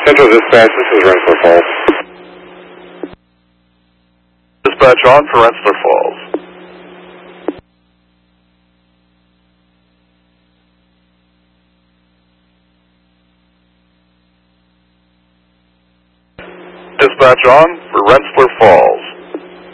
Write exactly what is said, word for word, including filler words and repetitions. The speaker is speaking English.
Central Dispatch, this is Rensselaer Falls. Dispatch on for Rensselaer Falls. Dispatch on for Rensselaer Falls.